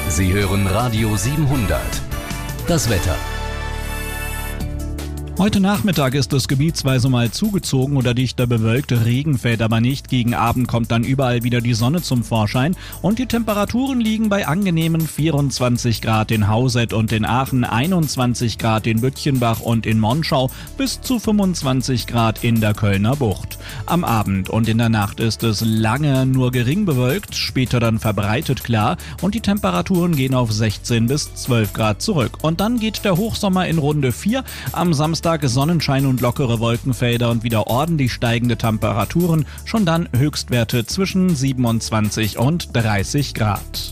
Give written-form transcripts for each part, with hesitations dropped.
Sie hören Radio 700. Das Wetter. Heute Nachmittag ist es gebietsweise mal zugezogen oder dichter bewölkt, Regen fällt aber nicht. Gegen Abend kommt dann überall wieder die Sonne zum Vorschein und die Temperaturen liegen bei angenehmen 24 Grad in Hauset und in Aachen, 21 Grad in Bütchenbach und in Monschau, bis zu 25 Grad in der Kölner Bucht. Am Abend und in der Nacht ist es lange nur gering bewölkt, später dann verbreitet klar und die Temperaturen gehen auf 16 bis 12 Grad zurück. Und dann geht der Hochsommer in Runde 4, am Samstag Sonnenschein und lockere Wolkenfelder und wieder ordentlich steigende Temperaturen, schon dann Höchstwerte zwischen 27 und 30 Grad.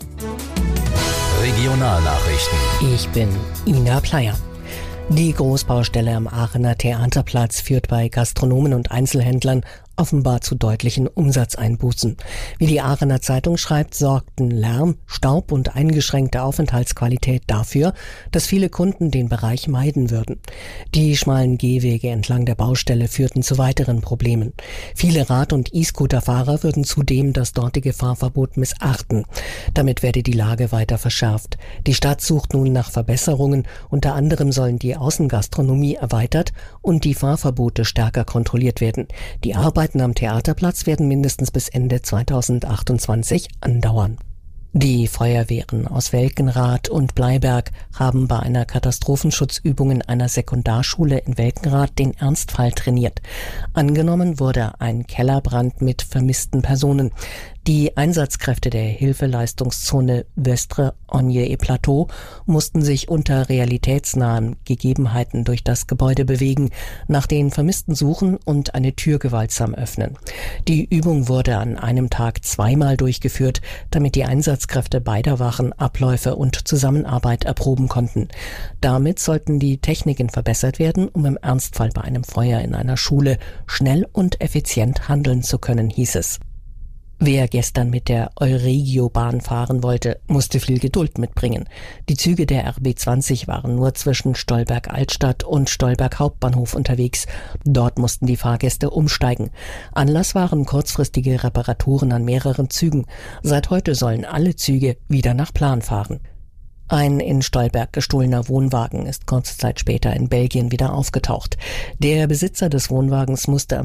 Regionalnachrichten. Ich bin Ina Pleyer. Die Großbaustelle am Aachener Theaterplatz führt bei Gastronomen und Einzelhändlern offenbar zu deutlichen Umsatzeinbußen. Wie die Aachener Zeitung schreibt, sorgten Lärm, Staub und eingeschränkte Aufenthaltsqualität dafür, dass viele Kunden den Bereich meiden würden. Die schmalen Gehwege entlang der Baustelle führten zu weiteren Problemen. Viele Rad- und E-Scooter-Fahrer würden zudem das dortige Fahrverbot missachten. Damit werde die Lage weiter verschärft. Die Stadt sucht nun nach Verbesserungen. Unter anderem sollen die Außengastronomie erweitert und die Fahrverbote stärker kontrolliert werden. Die Arbeiten am Theaterplatz werden mindestens bis Ende 2028 andauern. Die Feuerwehren aus Welkenrath und Bleiberg haben bei einer Katastrophenschutzübung in einer Sekundarschule in Welkenrath den Ernstfall trainiert. Angenommen wurde ein Kellerbrand mit vermissten Personen. Die Einsatzkräfte der Hilfeleistungszone Vestre Onje et Plateau mussten sich unter realitätsnahen Gegebenheiten durch das Gebäude bewegen, nach den Vermissten suchen und eine Tür gewaltsam öffnen. Die Übung wurde an einem Tag zweimal durchgeführt, damit die Einsatzkräfte beider Wachen Abläufe und Zusammenarbeit erproben konnten. Damit sollten die Techniken verbessert werden, um im Ernstfall bei einem Feuer in einer Schule schnell und effizient handeln zu können, hieß es. Wer gestern mit der Euregio-Bahn fahren wollte, musste viel Geduld mitbringen. Die Züge der RB20 waren nur zwischen Stolberg-Altstadt und Stolberg Hauptbahnhof unterwegs. Dort mussten die Fahrgäste umsteigen. Anlass waren kurzfristige Reparaturen an mehreren Zügen. Seit heute sollen alle Züge wieder nach Plan fahren. Ein in Stolberg gestohlener Wohnwagen ist kurze Zeit später in Belgien wieder aufgetaucht. Der Besitzer des Wohnwagens musste